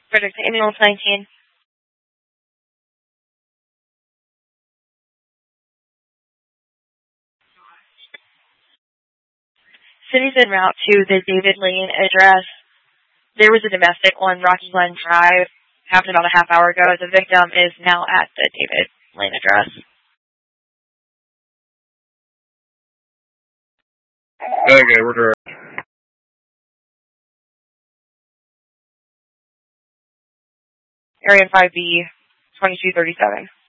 Frederick Ambulance 19. City's en route to the David Lane address. There was a domestic on Rocky Glen Drive. Happened about a half hour ago. The victim is now at the David Lane address. Okay, we're direct. Area 5B, 2237.